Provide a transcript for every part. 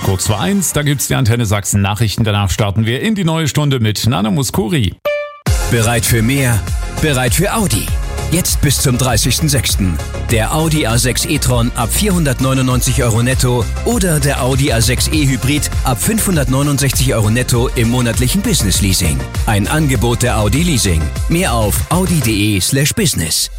kurz vor 1. Da gibt's die Antenne Sachsen Nachrichten. Danach starten wir in die neue Stunde mit Nana Mouskouri. Bereit für mehr? Bereit für Audi. Jetzt bis zum 30.06. Der Audi A6 e-tron ab 499 € netto oder der Audi A6 e-Hybrid ab 569 € netto im monatlichen Business Leasing. Ein Angebot der Audi Leasing. Mehr auf audi.de/business.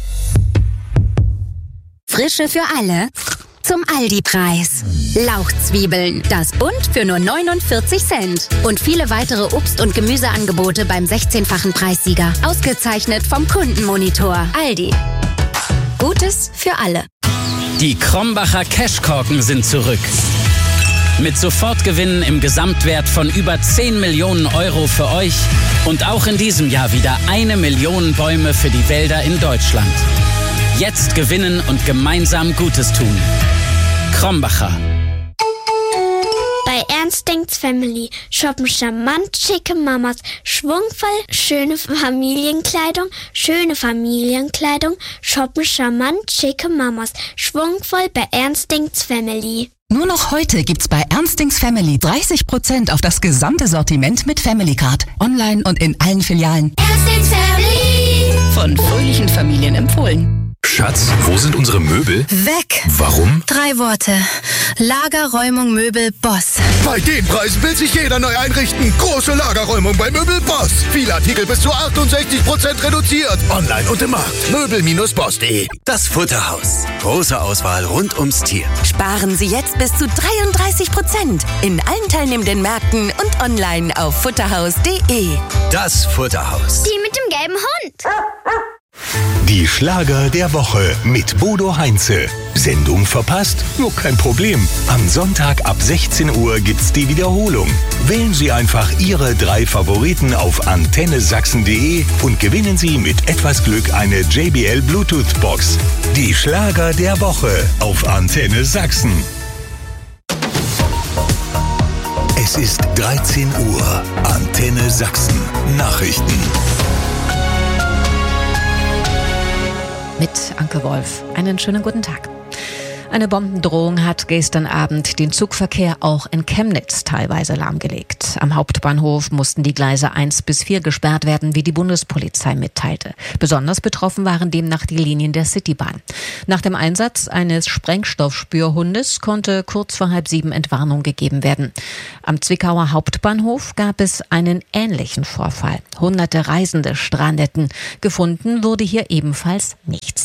Frische für alle zum Aldi-Preis. Lauchzwiebeln, das Bund für nur 49 Cent. Und viele weitere Obst- und Gemüseangebote beim 16-fachen Preissieger. Ausgezeichnet vom Kundenmonitor. Aldi. Gutes für alle. Die Krombacher Cashkorken sind zurück. Mit Sofortgewinnen im Gesamtwert von über 10 Millionen € für euch und auch in diesem Jahr wieder 1 Million Bäume für die Wälder in Deutschland. Jetzt gewinnen und gemeinsam Gutes tun. Krombacher. Bei Ernst denkt's Family shoppen charmant schicke Mamas, schwungvoll schöne Familienkleidung, shoppen charmant schicke Mamas, schwungvoll bei Ernst denkt's Family. Nur noch heute gibt's bei Ernstings Family 30% auf das gesamte Sortiment mit Family Card. Online und in allen Filialen. Ernstings Family. Von fröhlichen Familien empfohlen. Schatz, wo sind unsere Möbel? Weg. Warum? 3 Worte. Lagerräumung Möbel Boss. Bei den Preisen will sich jeder neu einrichten. Große Lagerräumung bei Möbel Boss. Viele Artikel bis zu 68% reduziert. Online und im Markt. Möbel-boss.de. Das Futterhaus. Große Auswahl rund ums Tier. Sparen Sie jetzt bis zu 33% in allen teilnehmenden Märkten und online auf futterhaus.de. Das Futterhaus. Die mit dem gelben Hund. Die Schlager der Woche mit Bodo Heinze. Sendung verpasst? Nur kein Problem. Am Sonntag ab 16 Uhr gibt's die Wiederholung. Wählen Sie einfach Ihre 3 Favoriten auf antennesachsen.de und gewinnen Sie mit etwas Glück eine JBL Bluetooth Box. Die Schlager der Woche auf Antenne Sachsen. Es ist 13 Uhr. Antenne Sachsen. Nachrichten. Mit Anke Wolf. Einen schönen guten Tag. Eine Bombendrohung hat gestern Abend den Zugverkehr auch in Chemnitz teilweise lahmgelegt. Am Hauptbahnhof mussten die Gleise 1 bis 4 gesperrt werden, wie die Bundespolizei mitteilte. Besonders betroffen waren demnach die Linien der Citybahn. Nach dem Einsatz eines Sprengstoffspürhundes konnte kurz vor 6:30 Entwarnung gegeben werden. Am Zwickauer Hauptbahnhof gab es einen ähnlichen Vorfall. Hunderte Reisende strandeten. Gefunden wurde hier ebenfalls nichts.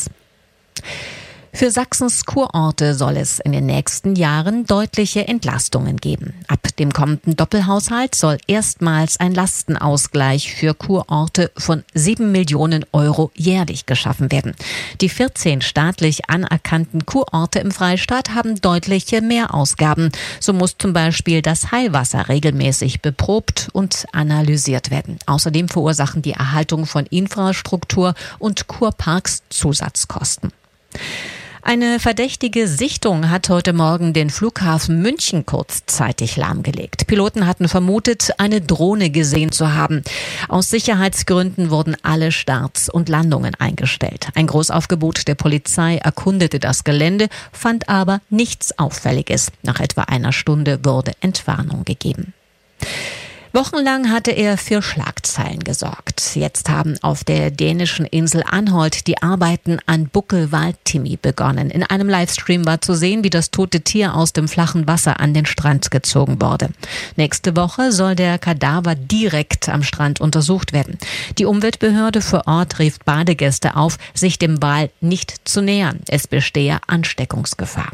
Für Sachsens Kurorte soll es in den nächsten Jahren deutliche Entlastungen geben. Ab dem kommenden Doppelhaushalt soll erstmals ein Lastenausgleich für Kurorte von 7 Millionen € jährlich geschaffen werden. Die 14 staatlich anerkannten Kurorte im Freistaat haben deutliche Mehrausgaben. So muss zum Beispiel das Heilwasser regelmäßig beprobt und analysiert werden. Außerdem verursachen die Erhaltung von Infrastruktur und Kurparks Zusatzkosten. Eine verdächtige Sichtung hat heute Morgen den Flughafen München kurzzeitig lahmgelegt. Piloten hatten vermutet, eine Drohne gesehen zu haben. Aus Sicherheitsgründen wurden alle Starts und Landungen eingestellt. Ein Großaufgebot der Polizei erkundete das Gelände, fand aber nichts Auffälliges. Nach etwa einer Stunde wurde Entwarnung gegeben. Wochenlang hatte er für Schlagzeilen gesorgt. Jetzt haben auf der dänischen Insel Anholt die Arbeiten an Buckelwal-Timmi begonnen. In einem Livestream war zu sehen, wie das tote Tier aus dem flachen Wasser an den Strand gezogen wurde. Nächste Woche soll der Kadaver direkt am Strand untersucht werden. Die Umweltbehörde vor Ort rief Badegäste auf, sich dem Wal nicht zu nähern. Es bestehe Ansteckungsgefahr.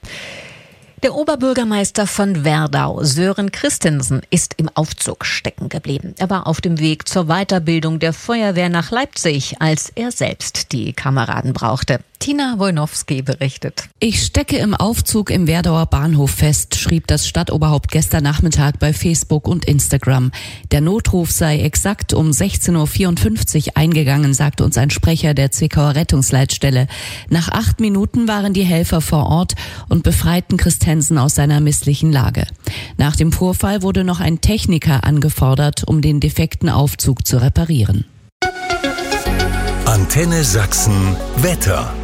Der Oberbürgermeister von Werdau, Sören Christensen, ist im Aufzug stecken geblieben. Er war auf dem Weg zur Weiterbildung der Feuerwehr nach Leipzig, als er selbst die Kameraden brauchte. Tina Wojnowski berichtet. Ich stecke im Aufzug im Werdauer Bahnhof fest, schrieb das Stadtoberhaupt gestern Nachmittag bei Facebook und Instagram. Der Notruf sei exakt um 16:54 Uhr eingegangen, sagte uns ein Sprecher der Zwickauer Rettungsleitstelle. Nach 8 Minuten waren die Helfer vor Ort und befreiten Christensen aus seiner misslichen Lage. Nach dem Vorfall wurde noch ein Techniker angefordert, um den defekten Aufzug zu reparieren. Antenne Sachsen Wetter.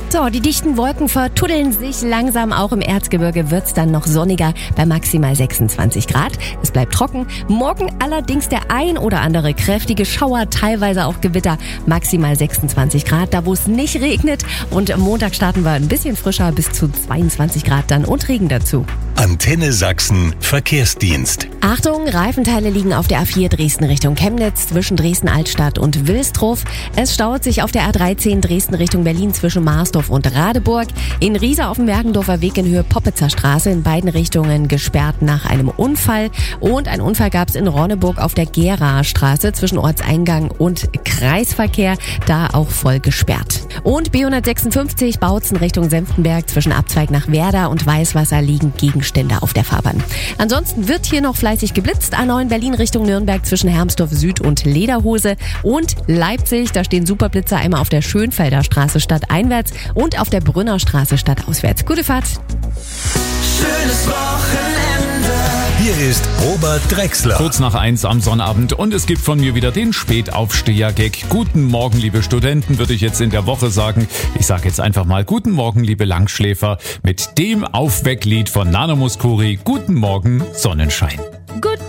So, die dichten Wolken vertuddeln sich langsam. Auch im Erzgebirge wird's dann noch sonniger bei maximal 26 Grad. Es bleibt trocken. Morgen allerdings der ein oder andere kräftige Schauer, teilweise auch Gewitter, maximal 26 Grad. Da wo es nicht regnet. Und am Montag starten wir ein bisschen frischer, bis zu 22 Grad dann und Regen dazu. Antenne Sachsen Verkehrsdienst. Achtung, Reifenteile liegen auf der A4 Dresden Richtung Chemnitz zwischen Dresden-Altstadt und Wilstrow. Es staut sich auf der A13 Dresden Richtung Berlin zwischen Marsdorf und Radeburg. In Riesa auf dem Mergendorfer Weg in Höhe Poppitzer Straße in beiden Richtungen gesperrt nach einem Unfall. Und ein Unfall gab es in Ronneburg auf der Geraer Straße zwischen Ortseingang und Kreisverkehr. Da auch voll gesperrt. Und B156 Bautzen Richtung Senftenberg zwischen Abzweig nach Werder und Weißwasser liegen Gegenstände auf der Fahrbahn. Ansonsten wird hier noch fleißig geblitzt. A9 Berlin Richtung Nürnberg zwischen Hermsdorf Süd und Lederhose. Und Leipzig, da stehen Superblitzer einmal auf der Schönfelder Straße stadteinwärts und auf der Brünner Straße stadtauswärts. Gute Fahrt. Schönes Wochenende. Hier ist Robert Drexler. Kurz nach 1 am Sonnabend und es gibt von mir wieder den Spätaufsteher-Gag. Guten Morgen, liebe Studenten, würde ich jetzt in der Woche sagen. Ich sage jetzt einfach mal Guten Morgen, liebe Langschläfer, mit dem Aufwecklied von Nano Mouskouri. Guten Morgen, Sonnenschein. Guten